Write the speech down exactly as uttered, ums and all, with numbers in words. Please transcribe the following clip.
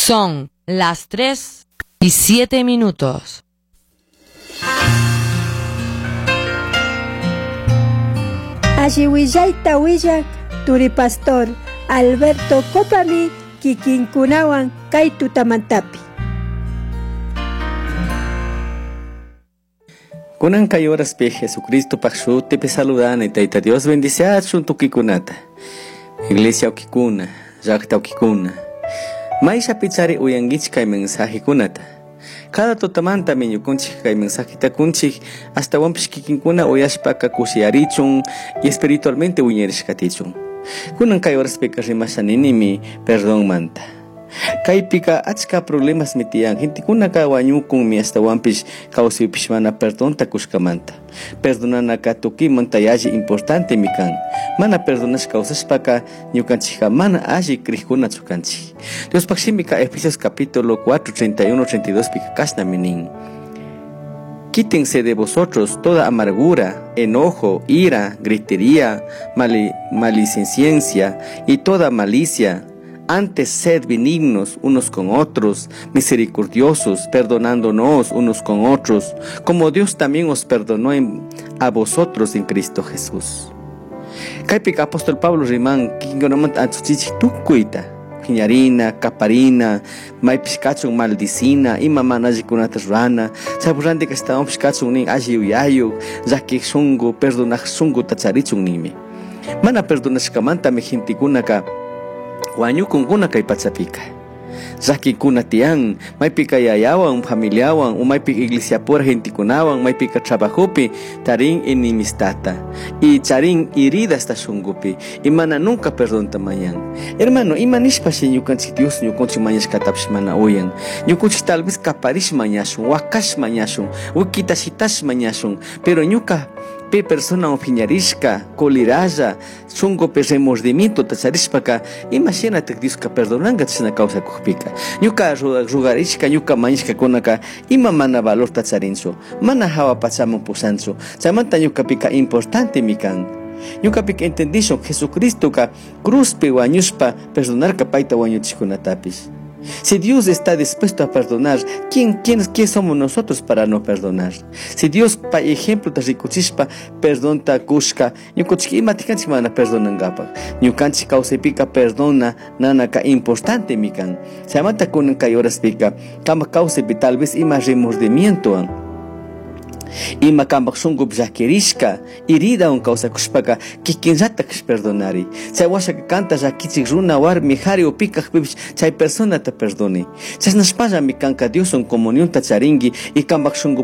Son las tres y siete minutos. Ashiwillaita willak turipastor Alberto Copami kikinkunawan kay tutamantapi. Kunan kay horas pe Jesucristo pakshu te pe saludana y taita Dios bendice a chuntukikunata. Iglesia ukikuna, jakta ukikuna. Maisha pichari uyangich kay mensaje kunata. Cada totamanta menyu kunchik kay mensaje ta kunchik hasta wampish kikinkuna uyashpaka kushiarichun y espiritualmente uñerishkatichun. Kunan kay horas pe karimashaninimi perdón manta. Kay pika achka problemas metian gente kuna ka wañukun mi hasta wampish kawsipish mana perdón takushkamanta. Perdonana ka tuki manta yaji importante mikan. Mana perdonas kawsashpaka ñukanchika mana alli krikuna chukanchi. Dios pakshimika Efesios capítulo cuatro, treinta y uno, treinta y dos pika kashna minin. Quítense de vosotros toda amargura, enojo, ira, gritería, mali, malicicencia y toda malicia. Antes sed benignos unos con otros, misericordiosos, perdonándonos unos con otros, como Dios también os perdonó en, a vosotros en Cristo Jesús. Kaipika apóstol Pablo Rimán, kingonaman atsuchichi tukuita, kiñarina, caparina, may piskachung maldicina, ima manaji kunatas rana, saburante que estaban piskachung ning ajiuyayu, zaki sungu, perdonak sungu tacharichung nimi. Mana perdonas kamanta me jintikunaka, Wanyukun kuna kay patsapika. Zaki kuna tiang, may pika yayawang, familiawang, umay pika iglesia pura gente kunawang, may pika trabajopi, taring inimistata. Y charing irida esta shungupi, y mana nunca perdón tamayang. Hermano, imanish pa siya nyukan si Dios nyukon si manyas katapis mana uyang. Nyukon si talbis kaparish manyasung, wakash manyasung, wikitasitas manyasung, pero nyuka pe persona opiñarishka, coliraja, sungo pe remordimiento tacharishpaka, imagínate que Dios ka perdonanga tsina causa kujpika. Nyuka rugarishka, nyuka manishka konaka, ima mana valor tacharinso, mana hawa pachamo pusanso, samanta nyuka pika importante mikan. Nyuka pika entendisho Jesucristo ka cruz pe wañushpa, perdonar ka paita wañuchikunatapis. Si Dios está dispuesto a perdonar, ¿quién, quién, ¿quién somos nosotros para no perdonar? Si Dios, por ejemplo, te rikuchispa, perdón ta kushka, ñukuchki ima tikanchik mana perdonangapak. Ñukanchik kawsaypika perdona nanaka importante mikan. Samanta kunan kay horas pika, kama kawsaypi tal vez ima remordimiento. Ima kambak shungup jakirishka, irida un causa kushpaka, kikinrata kish perdonari. Chay washa que canta jakichik runa war mijari o pika pipish, chay persona te perdone. Chay nashpaya mi kanka Dios un comunión tacharingi y kambak shungup